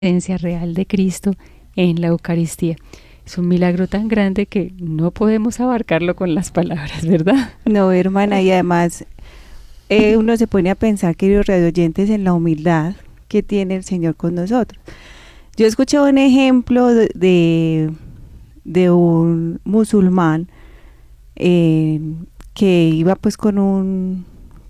presencia real de Cristo en la Eucaristía. Es un milagro tan grande que no podemos abarcarlo con las palabras, ¿verdad? No, hermana, y además uno se pone a pensar, queridos radioyentes, en la humildad que tiene el Señor con nosotros. Yo escuché un ejemplo de un musulmán que iba pues con un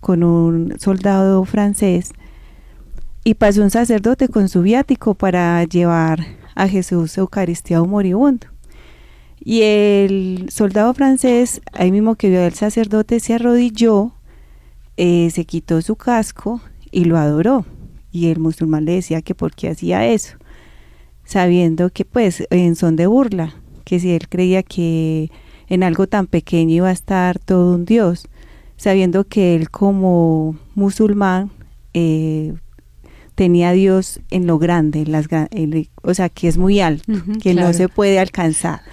soldado francés y pasó un sacerdote con su viático para llevar a Jesús Eucaristía a un moribundo. Y el soldado francés, ahí mismo que vio al sacerdote, se arrodilló, se quitó su casco y lo adoró. Y el musulmán le decía que por qué hacía eso, sabiendo que pues en son de burla, que si él creía que en algo tan pequeño iba a estar todo un Dios, sabiendo que él como musulmán tenía a Dios en lo grande, o sea, que es muy alto, que claro, no se puede alcanzar.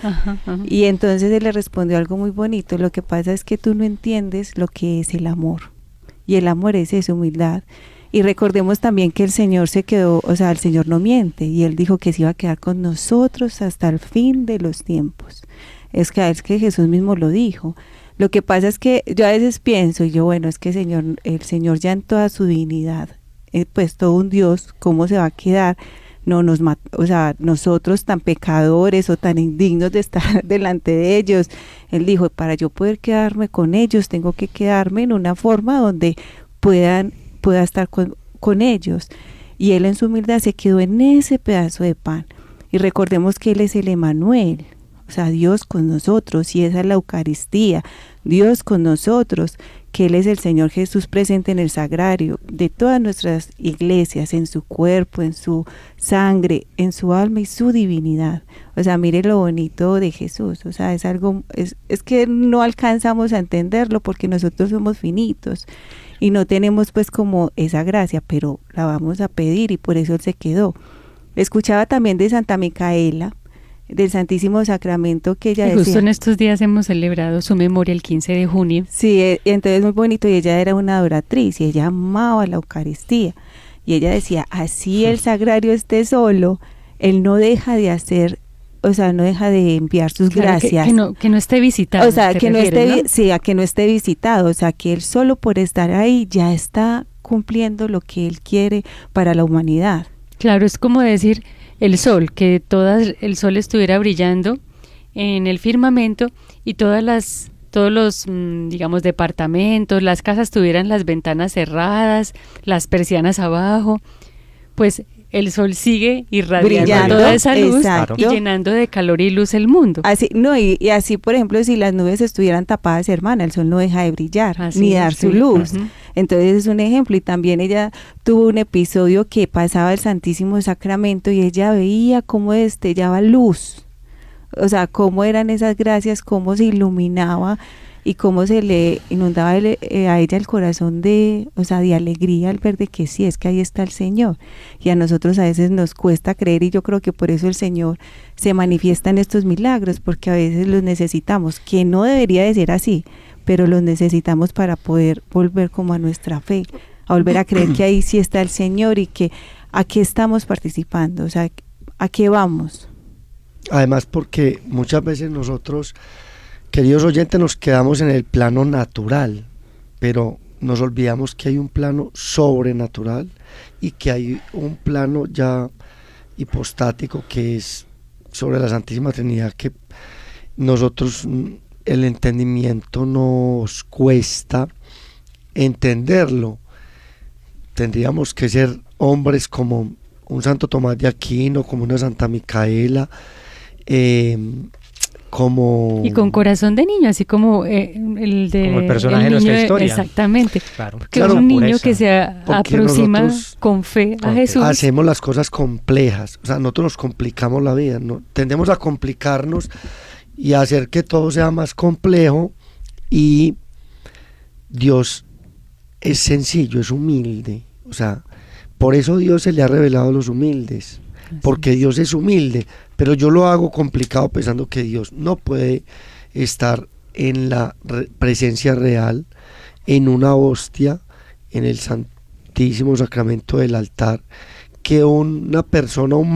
Y entonces él le respondió algo muy bonito: lo que pasa es que tú no entiendes lo que es el amor, y el amor es esa humildad. Y recordemos también que el Señor se quedó, o sea, el Señor no miente, y Él dijo que se iba a quedar con nosotros hasta el fin de los tiempos. Es que Jesús mismo lo dijo. Lo que pasa es que yo a veces pienso, y yo, bueno, es que el Señor ya en toda su divinidad, pues todo un Dios, ¿cómo se va a quedar? No nos o sea, nosotros tan pecadores o tan indignos de estar delante de ellos. Él dijo, para yo poder quedarme con ellos, tengo que quedarme en una forma donde pueda estar con ellos. Y él en su humildad se quedó en ese pedazo de pan. Y recordemos que Él es el Emmanuel, o sea, Dios con nosotros, y esa es la Eucaristía, Dios con nosotros, que Él es el Señor Jesús presente en el sagrario de todas nuestras iglesias, en su cuerpo, en su sangre, en su alma y su divinidad. O sea, mire lo bonito de Jesús, o sea, es algo, es que no alcanzamos a entenderlo porque nosotros somos finitos y no tenemos pues como esa gracia, pero la vamos a pedir, y por eso Él se quedó. Escuchaba también de Santa Micaela, del Santísimo Sacramento, que ella decía, justo en estos días hemos celebrado su memoria el 15 de junio. Sí, entonces muy bonito, y ella era una adoratriz y ella amaba la Eucaristía, y ella decía, así el sagrario esté solo, Él no deja de hacer, o sea, no deja de enviar sus gracias. Que no esté visitado. O sea, que no esté, ¿no? Sí, a que no esté visitado, o sea, que Él solo por estar ahí ya está cumpliendo lo que Él quiere para la humanidad. Claro, es como decir el sol, que el sol estuviera brillando en el firmamento y todos los, digamos, departamentos, las casas tuvieran las ventanas cerradas, las persianas abajo, pues el sol sigue irradiando brillando, toda esa luz, exacto, y llenando de calor y luz el mundo. Así, no, y así, por ejemplo, si las nubes estuvieran tapadas, hermana, el sol no deja de brillar, así, ni dar su luz. Entonces es un ejemplo. Y también ella tuvo un episodio que pasaba el Santísimo Sacramento y ella veía cómo destellaba luz, o sea, cómo eran esas gracias, cómo se iluminaba y cómo se le inundaba a ella el corazón de alegría al ver de que sí, es que ahí está el Señor. Y a nosotros a veces nos cuesta creer, y yo creo que por eso el Señor se manifiesta en estos milagros, porque a veces los necesitamos, que no debería de ser así, pero los necesitamos para poder volver como a nuestra fe, a volver a creer que ahí sí está el Señor y que aquí estamos participando, o sea, ¿a qué vamos? Además, porque muchas veces nosotros, queridos oyentes, nos quedamos en el plano natural, pero nos olvidamos que hay un plano sobrenatural y que hay un plano ya hipostático, que es sobre la Santísima Trinidad, que nosotros, el entendimiento nos cuesta entenderlo. Tendríamos que ser hombres como un Santo Tomás de Aquino, como una Santa Micaela, como... Y con corazón de niño, así como como el personaje de nuestra historia. Exactamente. Claro. Que es un niño que se aproxima con fe a Jesús. Hacemos las cosas complejas, o sea, nosotros nos complicamos la vida, ¿no? Tendemos a complicarnos y a hacer que todo sea más complejo, y Dios es sencillo, es humilde, o sea, por eso Dios se le ha revelado a los humildes, porque Dios es humilde, pero yo lo hago complicado pensando que Dios no puede estar en la presencia real, en una hostia, en el Santísimo Sacramento del altar, que una persona, un